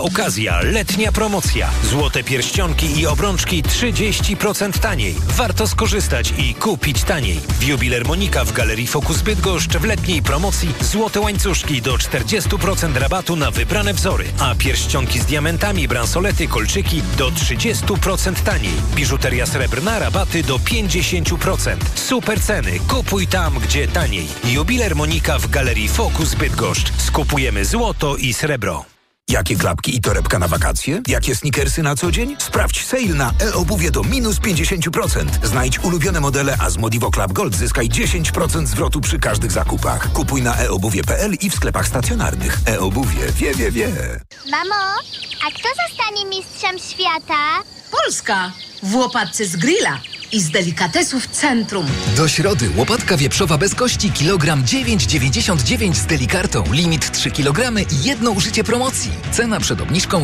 Okazja, letnia promocja. Złote pierścionki i obrączki 30% taniej. Warto skorzystać i kupić taniej. W Jubiler Monika w Galerii Focus Bydgoszcz w letniej promocji złote łańcuszki do 40% rabatu na wybrane wzory, a pierścionki z diamentami, bransolety, kolczyki do 30% taniej. Biżuteria srebrna, rabaty do 50%. Super ceny. Kupuj tam, gdzie taniej. Jubiler Monika w Galerii Focus Bydgoszcz. Skupujemy złoto i srebro. Jakie klapki i torebka na wakacje? Jakie sneakersy na co dzień? Sprawdź sale na e-obuwie do minus 50%. Znajdź ulubione modele, a z Modivo Club Gold zyskaj 10% zwrotu przy każdych zakupach. Kupuj na eobuwie.pl i w sklepach stacjonarnych. E-obuwie. Wie. Mamo, a kto zostanie mistrzem świata? Polska! W łopatce z grilla i z delikatesów Centrum. Do środy łopatka wieprzowa bez kości kilogram 9,99 z Delikartą. Limit 3 kg i jedno użycie promocji. Cena przed obniżką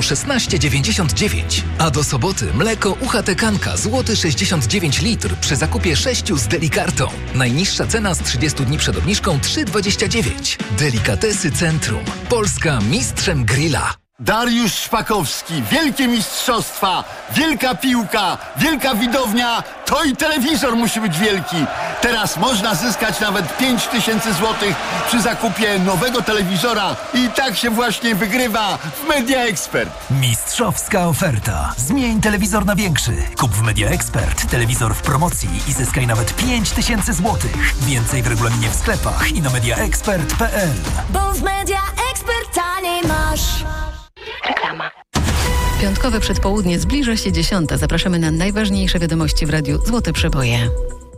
16,99. A do soboty mleko UHT Kanka złoty 69 litr przy zakupie 6 z Delikartą. Najniższa cena z 30 dni przed obniżką 3,29. Delikatesy Centrum. Polska mistrzem grilla. Dariusz Szpakowski, wielkie mistrzostwa, wielka piłka, wielka widownia, to i telewizor musi być wielki. Teraz można zyskać nawet 5000 zł przy zakupie nowego telewizora i tak się właśnie wygrywa w Media Expert. Mistrzowska oferta. Zmień telewizor na większy. Kup w Media Expert telewizor w promocji i zyskaj nawet 5000 zł. Więcej w regulaminie w sklepach i na mediaexpert.pl. Bo w Media Expert taniej masz. Reklama. Piątkowe przedpołudnie, zbliża się 10. Zapraszamy na najważniejsze wiadomości w radiu Złote Przeboje.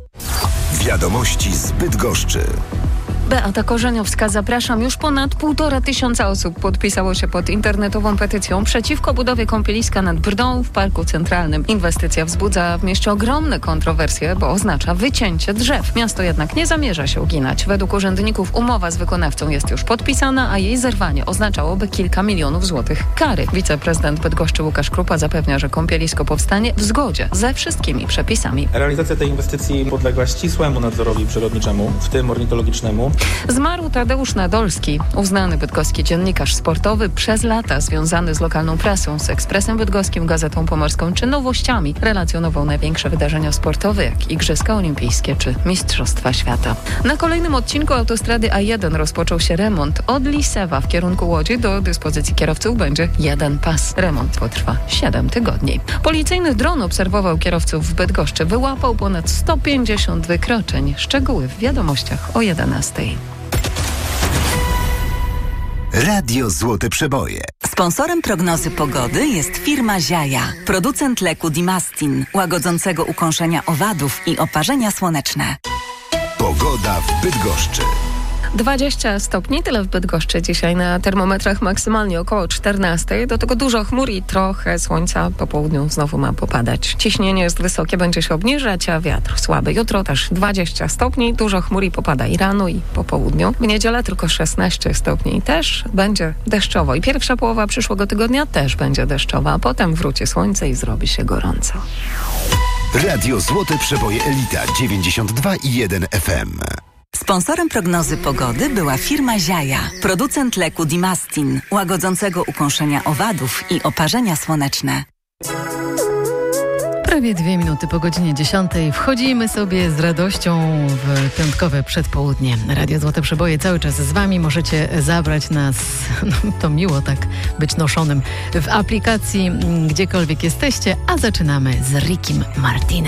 Wiadomości z Bydgoszczy. Beata Korzeniowska, zapraszam. Już ponad 1500 osób podpisało się pod internetową petycją przeciwko budowie kąpieliska nad Brdą w Parku Centralnym. Inwestycja wzbudza w mieście ogromne kontrowersje, bo oznacza wycięcie drzew. Miasto jednak nie zamierza się uginać. Według urzędników umowa z wykonawcą jest już podpisana, a jej zerwanie oznaczałoby kilka milionów złotych kary. Wiceprezydent Bydgoszczy Łukasz Krupa zapewnia, że kąpielisko powstanie w zgodzie ze wszystkimi przepisami. Realizacja tej inwestycji podległa ścisłemu nadzorowi przyrodniczemu, w tym ornitologicznemu. Zmarł Tadeusz Nadolski, uznany bydgoski dziennikarz sportowy, przez lata związany z lokalną prasą, z Ekspresem Bydgoskim, Gazetą Pomorską czy Nowościami. Relacjonował największe wydarzenia sportowe, jak Igrzyska Olimpijskie czy Mistrzostwa Świata. Na kolejnym odcinku autostrady A1 rozpoczął się remont. Od Lisewa w kierunku Łodzi do dyspozycji kierowców będzie jeden pas. Remont potrwa 7 tygodni. Policyjny dron obserwował kierowców w Bydgoszczy. Wyłapał ponad 150 wykroczeń. Szczegóły w wiadomościach o 11. Radio Złote Przeboje. Sponsorem prognozy pogody jest firma Ziaja, producent leku Dimastin, łagodzącego ukąszenia owadów i oparzenia słoneczne. Pogoda w Bydgoszczy. 20 stopni, tyle w Bydgoszczy dzisiaj, na termometrach maksymalnie około 14. Do tego dużo chmur i trochę słońca. Po południu znowu ma popadać. Ciśnienie jest wysokie, będzie się obniżać, a wiatr słaby. Jutro też 20 stopni, dużo chmur i popada i rano, i po południu. W niedzielę tylko 16 stopni. Też będzie deszczowo. I pierwsza połowa przyszłego tygodnia też będzie deszczowa, a potem wróci słońce i zrobi się gorąco. Radio Złote Przeboje Elita 92,1 FM. Sponsorem prognozy pogody była firma Ziaja, producent leku Dimastin, łagodzącego ukąszenia owadów i oparzenia słoneczne. Prawie 2 minuty po godzinie 10. Wchodzimy sobie z radością w piątkowe przedpołudnie. Radio Złote Przeboje cały czas z Wami. Możecie zabrać nas, to miło tak być noszonym, w aplikacji gdziekolwiek jesteście, a zaczynamy z Rickiem Martinem.